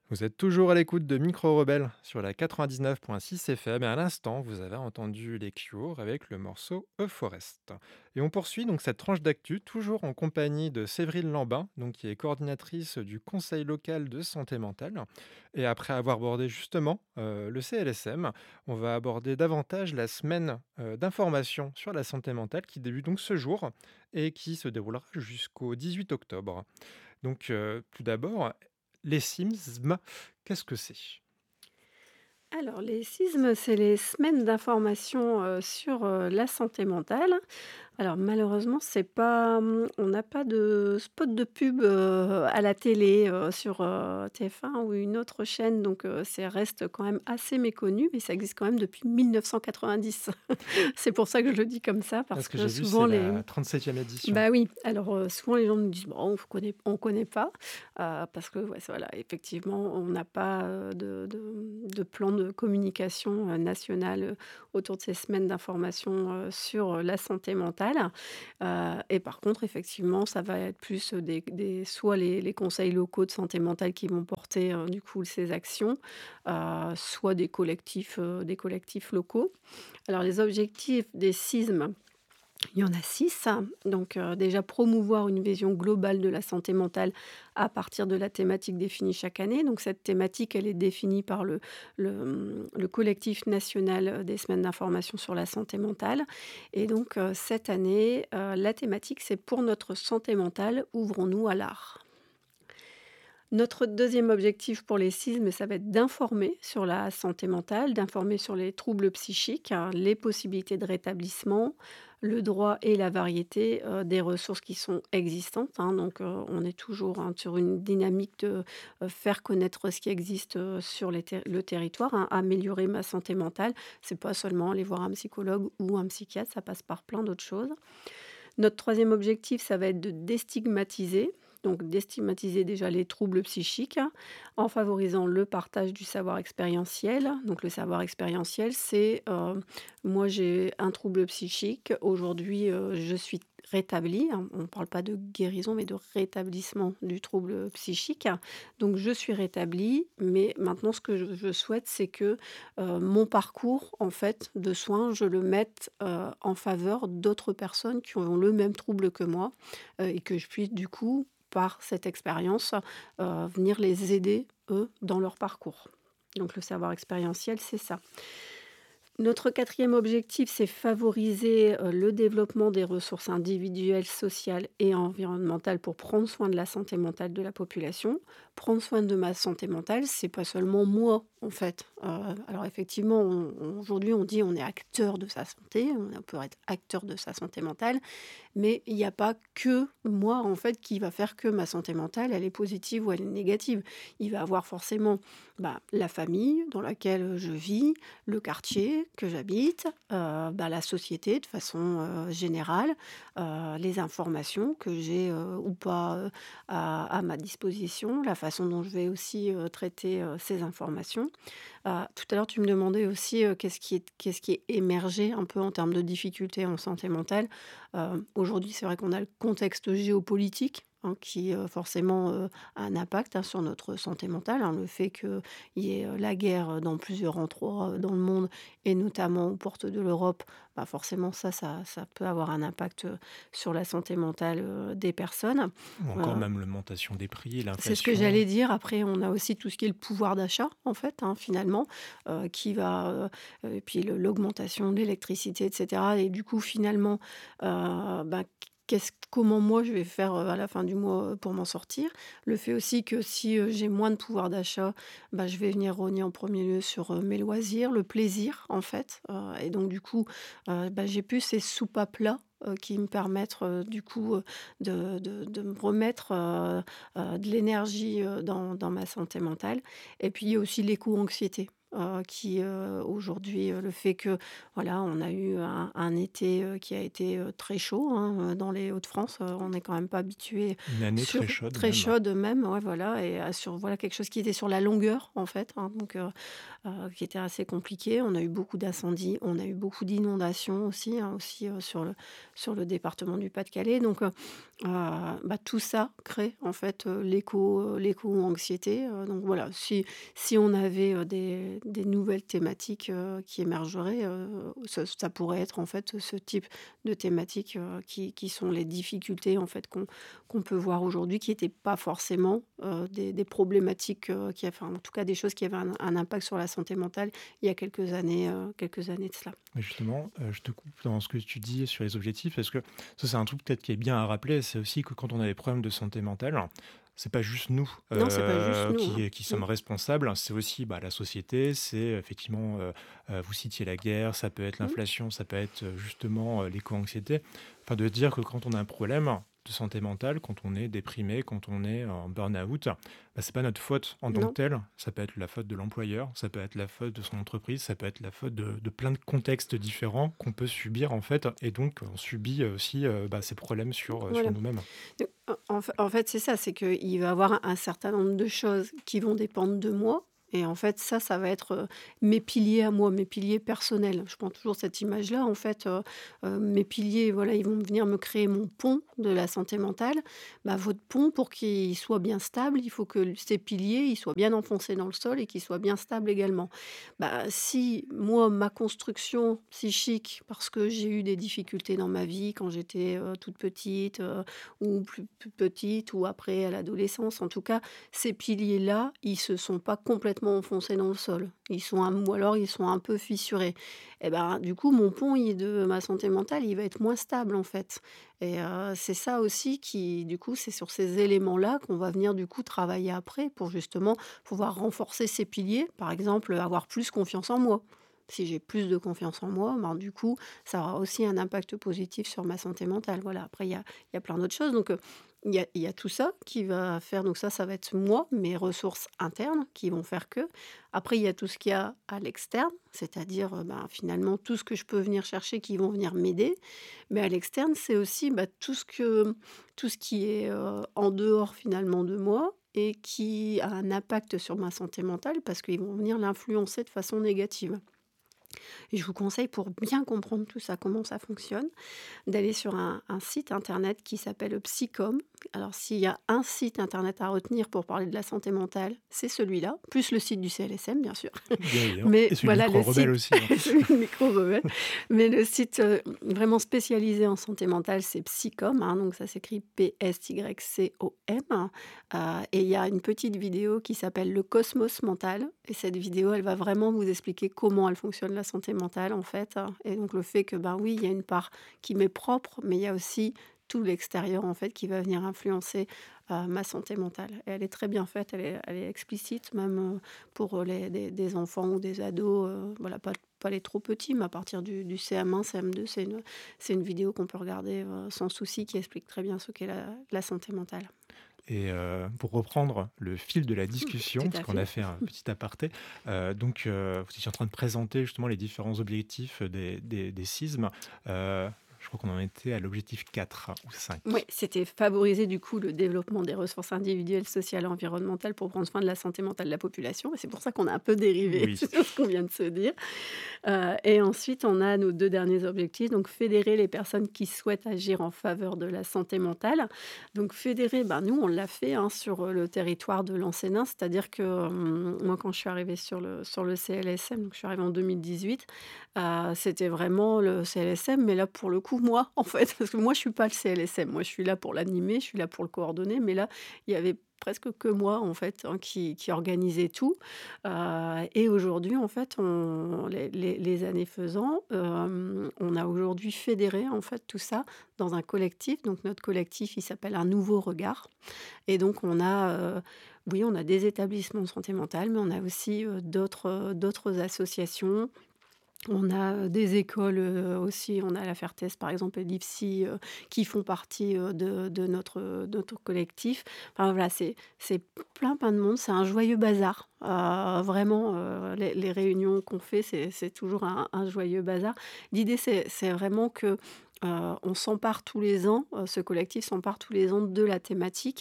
Vous êtes toujours à l'écoute de Micro Rebelle sur la 99.6 FM et à l'instant, vous avez entendu les Cure avec le morceau A Forest. Et on poursuit donc cette tranche d'actu, toujours en compagnie de Séverine Lambin, donc qui est coordinatrice du Conseil local de santé mentale. Et après avoir abordé justement le CLSM, on va aborder davantage la semaine d'information sur la santé mentale qui débute donc ce jour et qui se déroulera jusqu'au 18 octobre. Donc, tout d'abord, les SIMSM, qu'est-ce que c'est? Alors, les SISM, c'est les semaines d'information, sur, la santé mentale. Alors malheureusement, c'est pas, on n'a pas de spot de pub, à la télé, sur, TF1 ou une autre chaîne, donc ça reste quand même assez méconnu, mais ça existe quand même depuis 1990. C'est pour ça que je le dis comme ça, Ah, parce ce que que j'ai vu, souvent c'est les la 37e édition. bah, oui, alors, souvent les gens nous disent: «Bon, on connaît pas», parce que ouais, c'est voilà, effectivement, on n'a pas, de plan de communication, national, autour de ces semaines d'information, sur, la santé mentale. Et par contre, effectivement, ça va être plus, des soit les conseils locaux de santé mentale qui vont porter, du coup, ces actions, soit des collectifs locaux. Alors les objectifs des CISM, il y en a 6. Donc, déjà promouvoir une vision globale de la santé mentale à partir de la thématique définie chaque année. Donc cette thématique, elle est définie par le collectif national, des semaines d'information sur la santé mentale. Et donc, cette année, la thématique, c'est: «Pour notre santé mentale, ouvrons-nous à l'art». Notre deuxième objectif pour les CISM, ça va être d'informer sur la santé mentale, d'informer sur les troubles psychiques, hein, les possibilités de rétablissement, le droit et la variété, des ressources qui sont existantes, hein. Donc, on est toujours, hein, sur une dynamique de, faire connaître ce qui existe, sur le territoire, hein. Améliorer ma santé mentale, c'est pas seulement aller voir un psychologue ou un psychiatre, ça passe par plein d'autres choses. Notre troisième objectif, ça va être de déstigmatiser, donc déstigmatiser déjà les troubles psychiques, hein, en favorisant le partage du savoir expérientiel. Donc le savoir expérientiel, c'est, moi j'ai un trouble psychique, aujourd'hui, je suis rétablie, hein. On ne parle pas de guérison, mais de rétablissement du trouble psychique. Donc je suis rétablie, mais maintenant ce que je souhaite, c'est que, mon parcours, en fait, de soins, je le mette, en faveur d'autres personnes qui ont le même trouble que moi, et que je puisse du coup, par cette expérience, venir les aider, eux, dans leur parcours. Donc le savoir expérientiel, c'est ça. Notre quatrième objectif, c'est favoriser, le développement des ressources individuelles, sociales et environnementales pour prendre soin de la santé mentale de la population. Prendre soin de ma santé mentale, c'est pas seulement moi, en fait. Alors effectivement, aujourd'hui, on dit on est acteur de sa santé, on peut être acteur de sa santé mentale, mais il n'y a pas que moi, en fait, qui va faire que ma santé mentale, elle est positive ou elle est négative. Il va avoir forcément, bah, la famille dans laquelle je vis, le quartier que j'habite, bah, la société de façon, générale, les informations que j'ai, ou pas, à ma disposition, la façon dont je vais aussi, traiter, ces informations. Tout à l'heure, tu me demandais aussi, qu'est-ce qui est émergé un peu en termes de difficultés en santé mentale. Aujourd'hui, c'est vrai qu'on a le contexte géopolitique, hein, qui, forcément, a un impact, hein, sur notre santé mentale, hein. Le fait qu'il y ait, la guerre dans plusieurs endroits, dans le monde et notamment aux portes de l'Europe, bah, forcément ça peut avoir un impact, sur la santé mentale, des personnes. Ou encore Heu même l'augmentation des prix, c'est ce que l'inflation. j'allais dire. Après, on a aussi tout ce qui est le pouvoir d'achat, en fait, hein, finalement, qui va, et puis l'augmentation de l'électricité et cetera et du coup, finalement, bah, comment moi je vais faire, à la fin du mois, pour m'en sortir. Le fait aussi que si, j'ai moins de pouvoir d'achat, bah, je vais venir rogner en premier lieu sur, mes loisirs, le plaisir, en fait, et donc du coup, bah, j'ai plus ces soupapes-là, qui me permettent, du coup, de me remettre, de l'énergie, dans ma santé mentale et puis il y a aussi l'éco-anxiété. qui, aujourd'hui, le fait que, voilà, on a eu un été, qui a été, très chaud, hein, dans les Hauts-de-France, on n'est quand même pas habitué Une année très sur chaude très même. chaude même, ouais, voilà et sur voilà quelque chose qui était sur la longueur, en fait, hein, donc qui était assez compliqué. On a eu beaucoup d'incendies, on a eu beaucoup d'inondations aussi, hein, aussi, sur le département du Pas-de-Calais donc tout ça crée en fait, l'éco-anxiété, donc voilà, si on avait, des nouvelles thématiques, qui émergeraient, ça pourrait être en fait ce type de thématiques, qui sont les difficultés en fait qu'on peut voir aujourd'hui, qui étaient pas forcément, des problématiques, qui enfin en tout cas des choses qui avaient un impact sur la santé mentale il y a quelques années de cela. Mais justement, je te coupe dans ce que tu dis sur les objectifs, parce que ça, c'est un truc peut-être qui est bien à rappeler, c'est aussi que quand on a des problèmes de santé mentale, c'est pas juste nous, Non, c'est pas juste nous, hein. qui Mmh. sommes responsables, c'est aussi, bah, la société, c'est effectivement, vous citiez la guerre, ça peut être Mmh. l'inflation, ça peut être, justement, l'éco-anxiété. Enfin, de dire que quand on a un problème de santé mentale, quand on est déprimé, quand on est en burn-out, bah, c'est pas notre faute en tant que Non. telle. Ça peut être la faute de l'employeur, ça peut être la faute de son entreprise, ça peut être la faute de plein de contextes différents qu'on peut subir en fait et donc on subit aussi, bah, ces problèmes sur Voilà. nous-mêmes. Donc en fait, c'est ça, c'est qu'il va y avoir un certain nombre de choses qui vont dépendre de moi et en fait, ça va être, mes piliers à moi, mes piliers personnels. Je prends toujours cette image-là, en fait, mes piliers, voilà, ils vont venir me créer mon pont de la santé mentale. Bah, votre pont, pour qu'il soit bien stable, il faut que ces piliers, ils soient bien enfoncés dans le sol et qu'ils soient bien stables également. Bah, si moi, ma construction psychique, parce que j'ai eu des difficultés dans ma vie quand j'étais, toute petite, ou plus petite ou après à l'adolescence. En tout cas, ces piliers-là, ils se sont pas complètement enfoncés dans le sol. Ils sont ou alors ils sont un peu fissurés. Et ben, du coup, mon pont de ma santé mentale, il va être moins stable en fait. Et c'est ça aussi qui, du coup, c'est sur ces éléments-là qu'on va venir du coup travailler après pour justement pouvoir renforcer ces piliers. Par exemple, avoir plus confiance en moi. Si j'ai plus de confiance en moi, ben, du coup, ça aura aussi un impact positif sur ma santé mentale. Voilà. Après, il y a plein d'autres choses. Donc, il y a tout ça qui va faire. Donc, ça va être moi, mes ressources internes qui vont faire que. Après, il y a tout ce qu'il y a à l'externe, c'est-à-dire ben, finalement tout ce que je peux venir chercher qui vont venir m'aider. Mais à l'externe, c'est aussi tout ce qui est en dehors finalement de moi et qui a un impact sur ma santé mentale parce qu'ils vont venir l'influencer de façon négative. Et je vous conseille pour bien comprendre tout ça, comment ça fonctionne, d'aller sur un site internet qui s'appelle Psychom. Alors s'il y a un site internet à retenir pour parler de la santé mentale, c'est celui-là, plus le site du CLSM bien sûr. D'ailleurs Mais et celui de voilà le Micro Rebelle site, aussi, hein. celui de Micro Rebelle, mais le site, vraiment spécialisé en santé mentale, c'est Psychom, hein, donc ça s'écrit Psychom, et il y a une petite vidéo qui s'appelle «Le cosmos mental» et cette vidéo, elle va vraiment vous expliquer comment elle fonctionne la santé mentale, en fait, et donc le fait que, ben, oui, il y a une part qui m'est propre, mais il y a aussi tout l'extérieur, en fait, qui va venir influencer, ma santé mentale et elle est très bien faite, elle est explicite même, pour, les des enfants ou des ados, voilà, pas les trop petits, mais à partir du CM1, CM2, c'est une vidéo qu'on peut regarder, sans souci, qui explique très bien ce qu'est la santé mentale. Et pour reprendre le fil de la Tout discussion, parce à qu'on a fait. fait un petit aparté, donc vous étiez en train de présenter justement les différents objectifs des CISM. Je crois qu'on en était à l'objectif 4 ou Oui, 5. c'était favoriser du coup le développement des ressources individuelles, sociales et environnementales pour prendre soin de la santé mentale de la population et c'est pour ça qu'on a un peu dérivé Oui. sur ce qu'on vient de se dire. Et ensuite, on a nos 2 derniers objectifs, donc fédérer les personnes qui souhaitent agir en faveur de la santé mentale. Donc fédérer, ben, nous, on l'a fait, hein, sur, le territoire de Lancenin, c'est-à-dire que, moi, quand je suis arrivée sur le CLSM, donc je suis arrivée en 2018, c'était vraiment le CLSM, mais là, pour le coup, moi, en fait, parce que moi, je suis pas le CLSM. Moi, je suis là pour l'animer, je suis là pour le coordonner, mais là, il y avait presque que moi, en fait, hein, qui organisait tout. Et aujourd'hui, en fait, les années faisant, on a aujourd'hui fédéré, en fait, tout ça dans un collectif. Donc notre collectif, il s'appelle Un Nouveau Regard et donc on a, oui, on a des établissements de santé mentale, mais on a aussi, d'autres associations On a, des écoles, aussi, on a la Fertès par exemple et l'IFSI, qui font partie, de notre collectif. Enfin voilà, c'est plein de monde, c'est un joyeux bazar. Vraiment, les réunions qu'on fait, c'est toujours un joyeux bazar. L'idée c'est vraiment que, on s'empare tous les ans, ce collectif s'empare tous les ans de la thématique.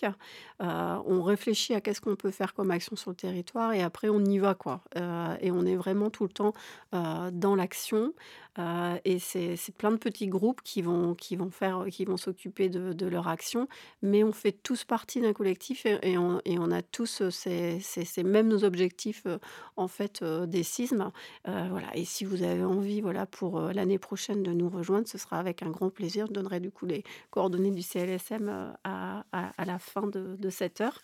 On réfléchit à qu'est-ce qu'on peut faire comme action sur le territoire et après on y va quoi. Et on est vraiment tout le temps dans l'action, et c'est plein de petits groupes qui vont s'occuper de leur action, mais on fait tous partie d'un collectif et on a tous, ces mêmes objectifs, en fait, des CISM. Voilà et si vous avez envie, voilà, pour, l'année prochaine de nous rejoindre, ce sera avec un grand plaisir. Je donnerai du coup les coordonnées du CLSM, à la fin de cette heure.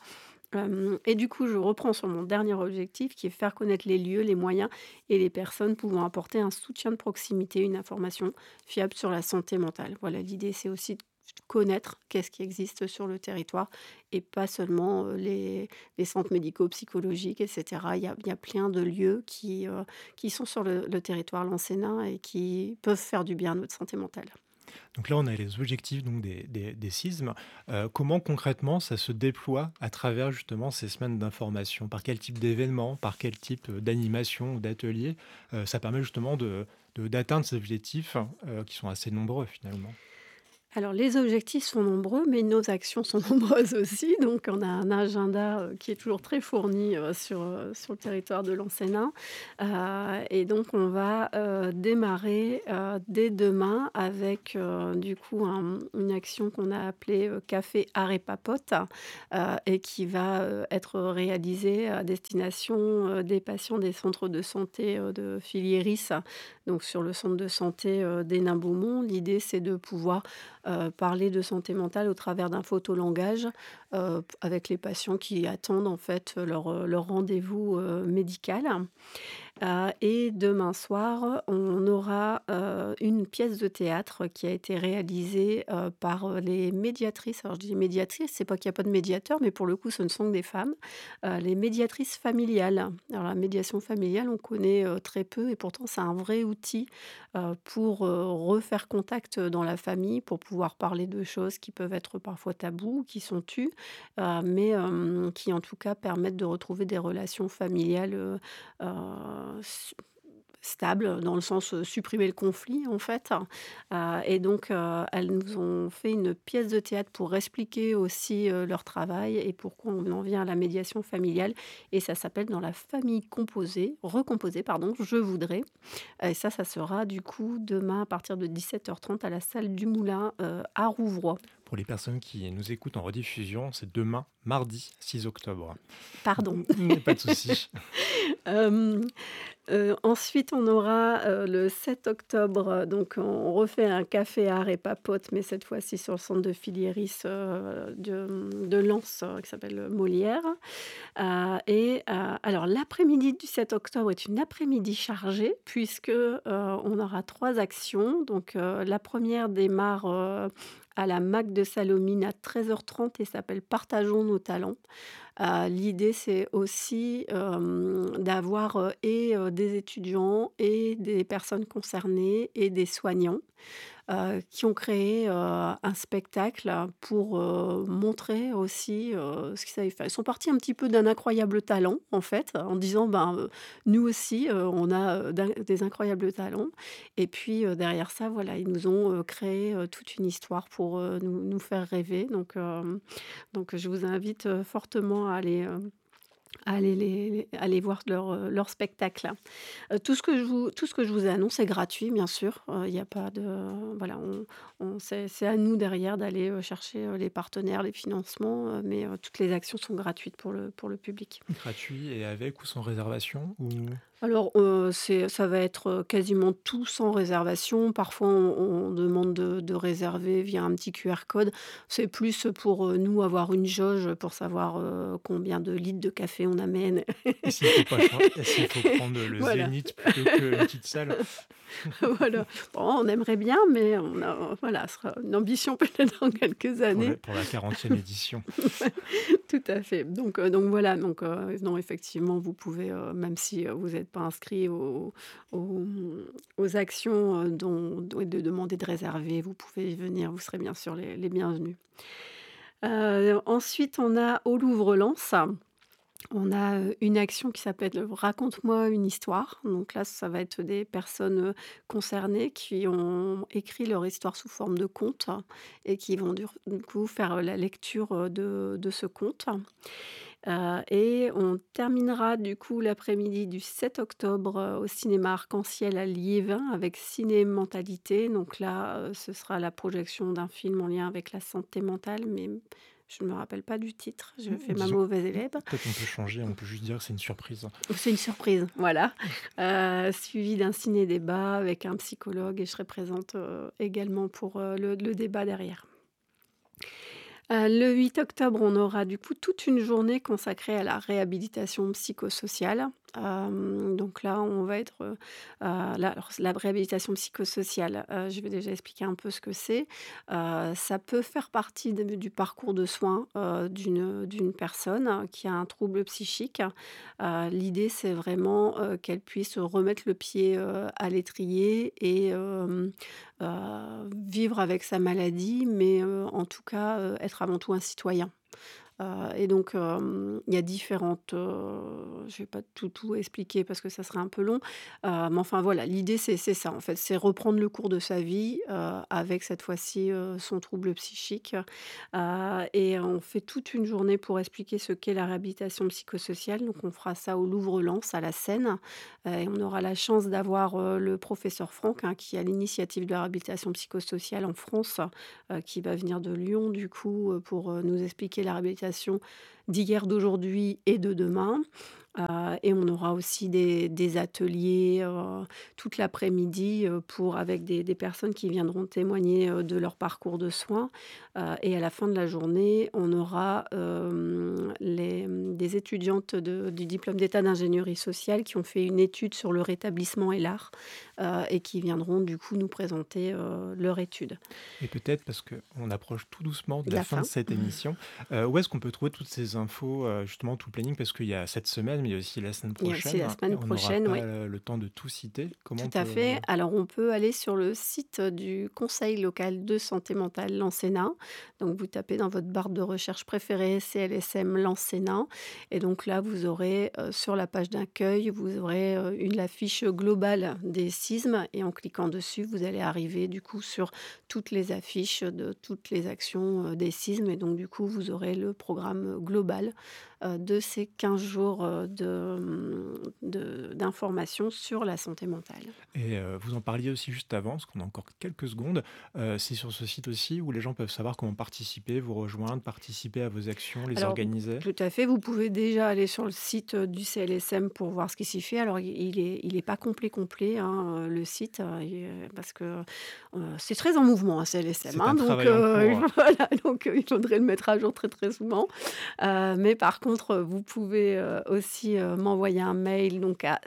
Et du coup, je reprends sur mon dernier objectif qui est faire connaître les lieux, les moyens et les personnes pouvant apporter un soutien de proximité, une information fiable sur la santé mentale. Voilà, l'idée, c'est aussi de connaître qu'est-ce qui existe sur le territoire et pas seulement les centres médicaux, psychologiques, etc. Il y a plein de lieux qui sont sur le territoire lancénin et qui peuvent faire du bien à notre santé mentale. Donc là, on a les objectifs donc des CISM. Comment concrètement ça se déploie à travers justement ces semaines d'information? Par quel type d'événements? Par quel type, d'animation ou d'atelier? Ça permet justement d'atteindre ces objectifs, qui sont assez nombreux finalement. Alors les objectifs sont nombreux, mais nos actions sont nombreuses aussi. Donc on a un agenda, qui est toujours très fourni, sur le territoire de Lancénin. Et donc on va, démarrer, dès demain avec, du coup une action qu'on a appelée, Café art et papote, et qui va, être réalisée à destination, des patients des centres de santé, de Filieris, donc sur le centre de santé, d'Hénin-Beaumont. L'idée c'est de pouvoir parler de santé mentale au travers d'un photolangage, avec les patients qui attendent en fait leur rendez-vous, médical. Et demain soir, on aura, une pièce de théâtre qui a été réalisée, par, les médiatrices. Alors je dis médiatrices, c'est pas qu'il y a pas de médiateur, mais pour le coup, ce ne sont que des femmes. Les médiatrices familiales. Alors la médiation familiale, on connaît, très peu et pourtant c'est un vrai outil, pour, refaire contact, dans la famille, pour pouvoir parler de choses qui peuvent être parfois tabous, qui sont tues, mais qui en tout cas permettent de retrouver des relations familiales, s stable, dans le sens, supprimer le conflit, en fait. Et donc, elles nous ont fait une pièce de théâtre pour expliquer aussi, leur travail et pourquoi on en vient à la médiation familiale et ça s'appelle «Dans la famille composée recomposée, pardon, je voudrais». Et ça sera du coup demain à partir de 17h30 à la salle du Moulin, à Rouvroy. Pour les personnes qui nous écoutent en rediffusion, c'est demain, mardi 6 octobre. Pardon. Pas de souci. Hem Ensuite, on aura, le 7 octobre, donc on refait un café art et papote, mais cette fois-ci sur le centre de Filieris, de Lens, qui s'appelle, Molière. Alors l'après-midi du 7 octobre est une après-midi chargée puisque, on aura 3 actions. Donc, la première démarre, à la MAC de Salomine à 13h30 et s'appelle «Partageons nos talents». L'idée, c'est aussi, d'avoir, des étudiants et des personnes concernées et des soignants, qui ont créé, un spectacle pour, montrer aussi, ce qu'ils savaient faire. Ils sont partis un petit peu d'un incroyable talent, en fait, en disant: «Ben, nous aussi, on a, des incroyables talents» et puis, derrière ça, voilà, ils nous ont, créé, toute une histoire pour, nous faire rêver donc je vous invite, fortement à aller voir leur spectacle. Tout ce que je vous annonce est gratuit, bien sûr. Il y a pas de voilà, c'est à nous derrière d'aller, chercher, les partenaires, les financements, mais toutes les actions sont gratuites pour le public. Gratuit et avec ou sans réservation ou? Alors, ça va être, quasiment tout sans réservation. Parfois, on demande de réserver via un petit QR code. C'est plus pour, nous avoir une jauge pour savoir, combien de litres de café on amène. Et s'il faut prendre le Voilà, zénith plutôt qu'une petite salle? voilà. Bon, on aimerait bien, mais on a voilà, ce sera une ambition peut-être dans quelques années. Pour la 40e édition. Tout à fait. Donc voilà, non, effectivement, vous pouvez, même si, vous n'êtes pas inscrit aux actions, dont de demander de réserver, vous pouvez y venir, vous serez bien sûr les bienvenus. Ensuite, on a au Louvre-Lens. On a, une action qui s'appelle, «Raconte-moi une histoire». Donc là, ça va être des personnes, concernées qui ont écrit leur histoire sous forme de conte et qui vont du coup faire, la lecture, de ce conte. Et on terminera du coup l'après-midi du 7 octobre, au cinéma Arc-en-Ciel à Liévin avec Ciné-Mentalité. Donc là, ce sera la projection d'un film en lien avec la santé mentale, mais je ne me rappelle pas du titre, je fais ma Disons mauvaise élève. peut-être on peut changer, on peut juste dire que c'est une surprise. C'est une surprise, voilà. Suivi d'un ciné-débat avec un psychologue et je serai présente, également pour, le débat derrière. Le 8 octobre, on aura du coup toute une journée consacrée à la réhabilitation psychosociale. Donc là, on va être, là alors la réhabilitation psychosociale, je vais déjà expliquer un peu ce que c'est. Ça peut faire partie du parcours de soins, d'une personne qui a un trouble psychique. L'idée, c'est vraiment, qu'elle puisse remettre le pied, à l'étrier et vivre avec sa maladie, mais en tout cas, être avant tout un citoyen. Et donc, il y a différentes, je vais pas tout expliquer parce que ça serait un peu long, mais enfin voilà, l'idée c'est ça en fait, c'est reprendre le cours de sa vie, avec cette fois-ci, son trouble psychique, et on fait toute une journée pour expliquer ce qu'est la réhabilitation psychosociale. Donc on fera ça au Louvre-Lens, à la Seine, et on aura la chance d'avoir, le professeur Franck, hein, qui est à l'initiative de la réhabilitation psychosociale en France, qui va venir de Lyon du coup, pour, nous expliquer la réhabilitation d'hier, d'aujourd'hui et de demain. Et on aura aussi des ateliers, toute l'après-midi, pour avec des personnes qui viendront témoigner, de leur parcours de soins. Et à la fin de la journée, on aura, des étudiantes du diplôme d'état d'ingénierie sociale qui ont fait une étude sur le rétablissement et l'art, et qui viendront du coup nous présenter, leur étude. Et peut-être parce qu'on approche tout doucement de De la la fin de fin. cette émission, où est-ce qu'on peut trouver toutes ces infos, justement tout le planning? Parce qu'il y a cette semaine, mais il y a aussi la semaine Il y a aussi la prochaine et semaine on n'aura prochaine, pas, oui. le temps de tout citer. Comment Tout on à peut fait. Alors, on peut aller sur le site du conseil local de santé mentale Lancéna. Donc, vous tapez dans votre barre de recherche préférée CLSM Lancéna. Et donc là, vous aurez sur la page d'accueil, vous aurez la fiche globale des sismes. Et en cliquant dessus, vous allez arriver du coup sur toutes les affiches de toutes les actions des sismes. Et donc, du coup, vous aurez le programme global de ces 15 jours d'informations sur la santé mentale. et vous en parliez aussi juste avant, parce qu'on a encore quelques secondes. C'est sur ce site aussi où les gens peuvent savoir comment participer, vous rejoindre, participer à vos actions, les Alors, organiser? tout à fait, vous pouvez déjà aller sur le site, du CLSM pour voir ce qui s'y fait. Alors il est pas complet, hein, le site, parce que, c'est très en mouvement un CLSM, C'est hein, un donc travail en cours. voilà, donc il faudrait le mettre à jour très, très souvent. Mais par contre, vous pouvez, aussi, m'envoyer un mail donc à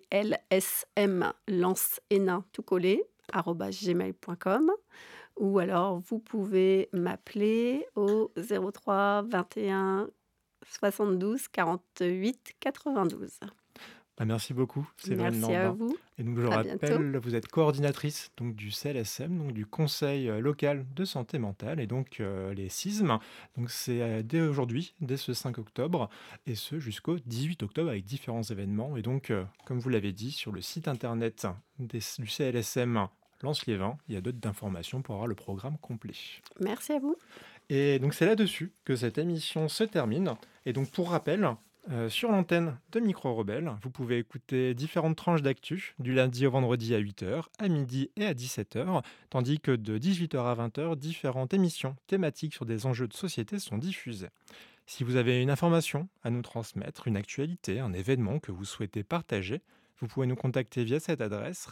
clsmlancena tout collé @gmail.com. Ou alors vous pouvez m'appeler au 03 21 72 48 92. Bah, merci beaucoup, Séverine Merci à Lambin. vous, Et donc je à bientôt. rappelle, vous êtes coordinatrice donc du CLSM, donc du Conseil local de santé mentale, et donc les CISM. Donc c'est dès aujourd'hui, dès ce 5 octobre, et ce jusqu'au 18 octobre avec différents événements. Et donc, comme vous l'avez dit, sur le site internet du CLSM Lens-Liévin, il y a d'autres d'informations pour avoir le programme complet. Merci à vous. Et donc c'est là-dessus que cette émission se termine. Et donc pour rappel, sur l'antenne de Micro Rebelle, vous pouvez écouter différentes tranches d'actu du lundi au vendredi à 8 h, à midi et à 17 h, tandis que de 18 h à 20 h, différentes émissions thématiques sur des enjeux de société sont diffusées. Si vous avez une information à nous transmettre, une actualité, un événement que vous souhaitez partager, vous pouvez nous contacter via cette adresse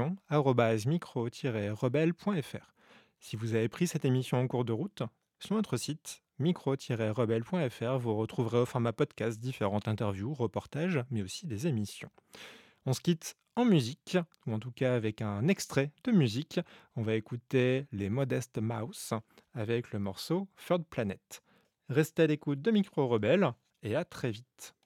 rédaction@micro-rebelle.fr. Si vous avez pris cette émission en cours de route, sur notre site micro-rebelle.fr, vous retrouverez au format podcast différentes interviews, reportages, mais aussi des émissions. On se quitte en musique, ou en tout cas avec un extrait de musique. On va écouter les Modest Mouse avec le morceau Third Planet. Restez à l'écoute de Micro Rebelle et à très vite.